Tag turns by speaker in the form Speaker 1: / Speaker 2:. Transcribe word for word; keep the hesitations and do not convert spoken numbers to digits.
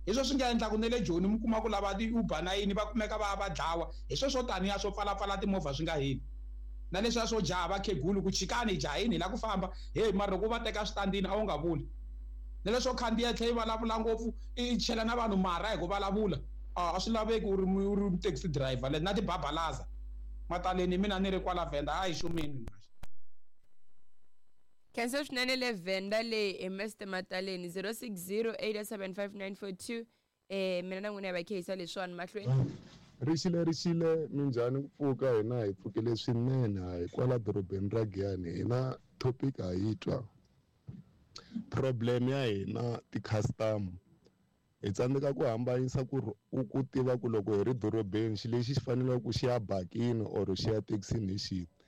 Speaker 1: hi swo swi nga endlaku ne le Joni mi kuma ku lava ti-Uber na yini va kumeka va va dlawa hi swo swo taniya swo pfalapfala timovha swi nga heli na leswiya swo jaha vakhegulu ku chikani jahini hi la ku famba he mara loko va teka switandini a wu nga vuli ni leswo khandziya tlhe yi vulavula ngopfu i chela na vanhu mara hi ku vulavula a swi laveki u ri u ri taxi driver na tibabalaza mataleni mina ni ri kwala Venda hayi shumini
Speaker 2: Khensa swinene le Venda le Mister Mataleni zero six zero eight seven five nine four two eh mina na n'wina ya va khesa leswiwani mahlweni
Speaker 3: rixile rixile minjhani ku pfuka hina hi pfukile swinene hi kwala dorobeni ra Giyani hina topic ha yi twa problem ya hina ti-custom hi tsandzeka ku hambanyisa ku ku tiva ku loko hi ri dorobeni xi lexi xi faneleke ku xi ya bakini or xi ya taxini hi xi